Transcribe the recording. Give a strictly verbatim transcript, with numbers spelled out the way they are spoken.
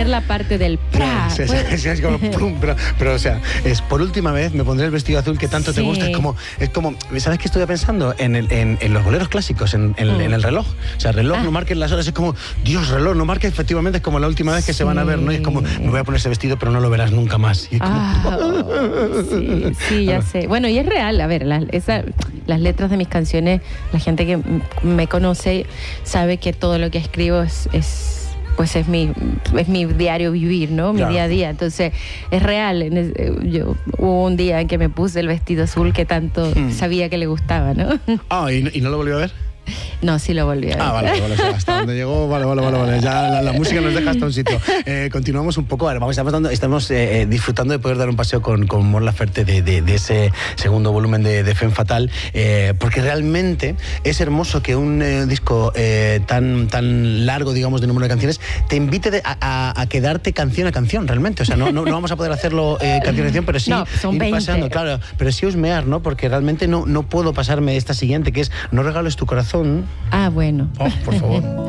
poner la parte del pra. Sí, sí, pues... sí, es como plum, pero, pero, o sea, es por última vez me pondré el vestido azul que tanto sí. te gusta. Es como, es como, ¿sabes qué estuve pensando? En, el, en, en los boleros clásicos, en, en, mm. en el reloj. O sea, reloj, ah. no marques las horas. Es como, Dios, reloj, no marques. Efectivamente, es como la última vez que sí. se van a ver, ¿no? Y es como, me voy a poner ese vestido, pero no lo verás nunca más. Y es como, ah, oh, sí, sí, ya sé. Bueno, y es real. A ver, las, esa, las letras de mis canciones, la gente que me conoce sabe que todo lo que escribo es... es pues es mi es mi diario vivir, ¿no? Mi claro. día a día. Entonces, es real. Yo, hubo un día en que me puse el vestido azul que tanto hmm. sabía que le gustaba, ¿no? Ah, ¿y, ¿y no lo volvió a ver? No, sí lo volví a ver. Ah, vale, vale, hasta donde llegó, vale, vale, vale, vale. Ya la, la música nos deja hasta un sitio. Eh, continuamos un poco, a ver, vamos, estamos, dando, estamos eh, disfrutando de poder dar un paseo con, con Mon Laferte de, de, de ese segundo volumen de, de Femme Fatale, eh, porque realmente es hermoso que un eh, disco eh, tan, tan largo, digamos, de número de canciones, te invite de, a, a quedarte canción a canción, realmente. O sea, no, no, no vamos a poder hacerlo eh, canción a canción, pero sí no, son ir veinte. Pasando, claro, pero sí husmear, ¿no? Porque realmente no, no puedo pasarme esta siguiente, que es No regales tu corazón. Ah, bueno. Oh, por favor.